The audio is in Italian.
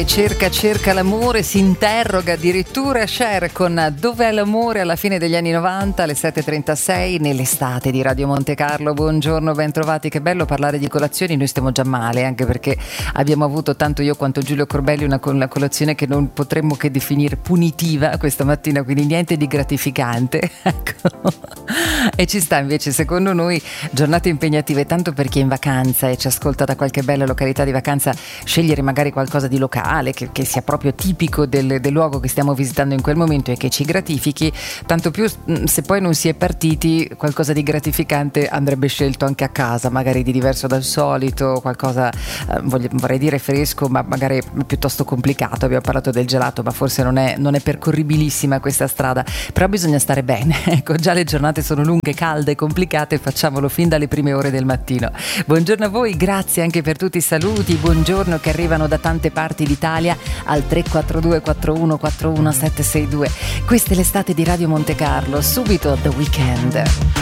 Cerca l'amore, si interroga addirittura Cher con Dov'è l'amore alla fine degli anni 90 alle 7.36 nell'estate di Radio Monte Carlo. Buongiorno, ben trovati, che bello parlare di colazioni, noi stiamo già male anche perché abbiamo avuto tanto io quanto Giulio Corbelli una colazione che non potremmo che definire punitiva questa mattina, quindi niente di gratificante, ecco. E ci sta invece secondo noi giornate impegnative tanto per chi è in vacanza e ci ascolta da qualche bella località di vacanza, scegliere magari qualcosa di locale che sia proprio tipico del luogo che stiamo visitando in quel momento e che ci gratifichi, tanto più se poi non si è partiti, qualcosa di gratificante andrebbe scelto anche a casa, magari di diverso dal solito, qualcosa vorrei dire fresco ma magari piuttosto complicato. Abbiamo parlato del gelato ma forse non è percorribilissima questa strada, però bisogna stare bene, ecco, già le giornate sono lunghe, calde, complicate, facciamolo fin dalle prime ore del mattino. Buongiorno a voi, grazie anche per tutti i saluti, buongiorno che arrivano da tante parti d'Italia al 342 41 41 762. Questa è l'estate di Radio Monte Carlo, subito The Weekend.